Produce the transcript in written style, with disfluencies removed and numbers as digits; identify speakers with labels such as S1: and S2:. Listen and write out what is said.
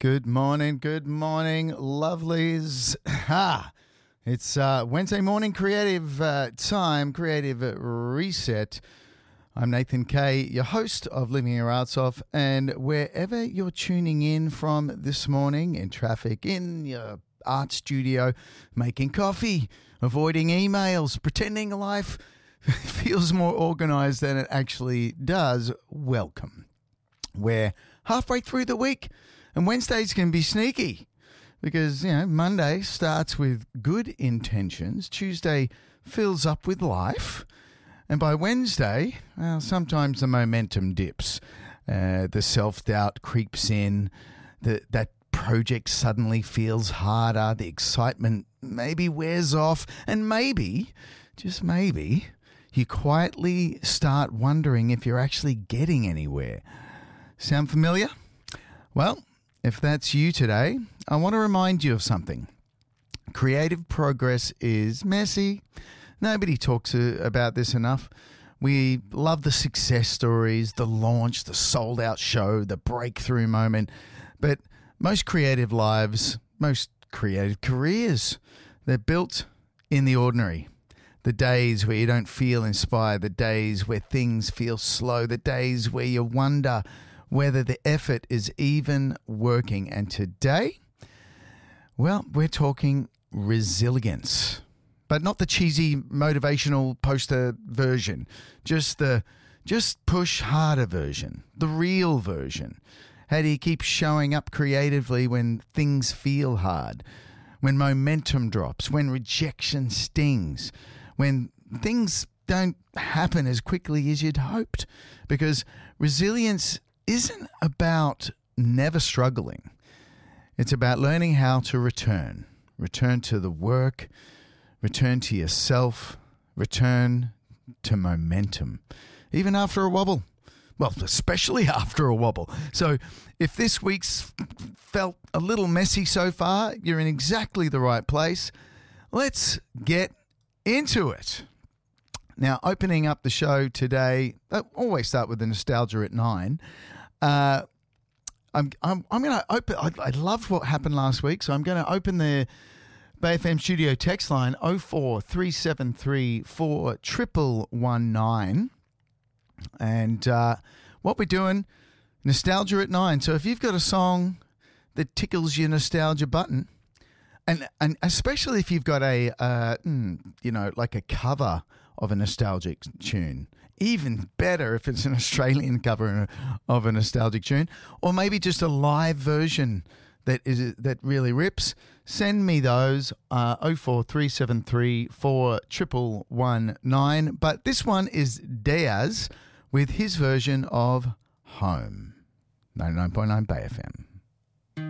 S1: Good morning, lovelies. It's Wednesday morning creative time, creative reset. I'm Nathan Kay, your host of Living Your Arts Off, and wherever you're tuning in from this morning, in traffic, in your art studio, making coffee, avoiding emails, pretending life feels more organized than it actually does, welcome. We're halfway through the week. And Wednesdays can be sneaky because, Monday starts with good intentions. Tuesday fills up with life. And by Wednesday, sometimes the momentum dips. The self-doubt creeps in. That project suddenly feels harder. The excitement maybe wears off. And maybe, just maybe, you quietly start wondering if you're actually getting anywhere. Sound familiar? Well, if that's you today, I want to remind you of something. Creative progress is messy. Nobody talks about this enough. We love the success stories, the launch, the sold-out show, the breakthrough moment. But most creative lives, most creative careers, they're built in the ordinary. The days where you don't feel inspired, the days where things feel slow, the days where you wonder whether the effort is even working. And today, well, we're talking resilience, but not the cheesy motivational poster version, just push harder version, the real version. How do you keep showing up creatively when things feel hard, when momentum drops, when rejection stings, when things don't happen as quickly as you'd hoped? Because resilience isn't about never struggling. It's about learning how to return to the work, return to yourself, return to momentum, even after a wobble. Well, especially after a wobble. So if this week's felt a little messy so far, you're in exactly the right place. Let's get into it. Now, opening up the show today, I always start with the nostalgia at 9. I'm going to open. I loved what happened last week, so I'm going to open the Bay FM studio text line 04373 41119, and what we're doing, nostalgia at 9. So if you've got a song that tickles your nostalgia button, and especially if you've got a like a cover of a nostalgic tune. Even better if it's an Australian cover of a nostalgic tune, or maybe just a live version that really rips. Send me those 04373 41119. But this one is Diaz with his version of Home. 99.9 Bay FM.